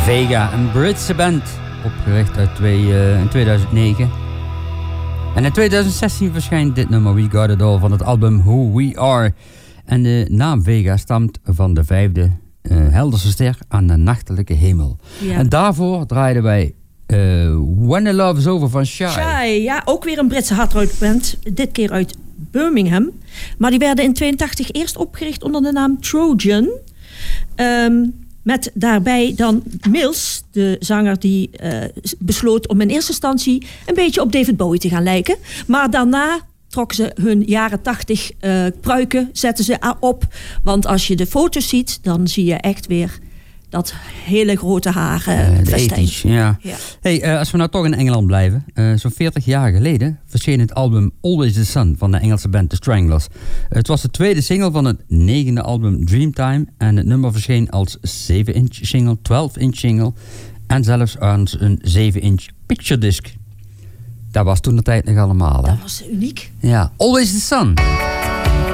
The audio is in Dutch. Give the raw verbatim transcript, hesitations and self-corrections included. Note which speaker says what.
Speaker 1: Vega, een Britse band, opgericht uit twee, uh, in tweeduizend negen. En in tweeduizend zestien verschijnt dit nummer We Got It All van het album Who We Are. En de naam Vega stamt van de vijfde uh, helderste ster aan de nachtelijke hemel. Ja. En daarvoor draaiden wij uh, When the Love Is Over van Shy.
Speaker 2: Shy, ja, ook weer een Britse hardrock band, dit keer uit Birmingham. Maar die werden in tweeëntachtig eerst opgericht onder de naam Trojan. Um, Met daarbij dan Mills, de zanger die uh, besloot om in eerste instantie een beetje op David Bowie te gaan lijken. Maar daarna trokken ze hun jaren tachtig uh, pruiken, zetten ze op. Want als je de foto's ziet, dan zie je echt weer dat hele grote haar. Uh,
Speaker 1: uh, ethisch, ja. ja. Hey, uh, als we nou toch in Engeland blijven. Uh, zo'n veertig jaar geleden verscheen het album Always the Sun van de Engelse band The Stranglers. Uh, het was de tweede single van het negende album Dreamtime. En het nummer verscheen als zeven inch single, twaalf inch single. En zelfs als een zeven inch picture disc. Dat was toen de tijd nog allemaal. Hè?
Speaker 2: Dat was uniek.
Speaker 1: Ja, Always the Sun.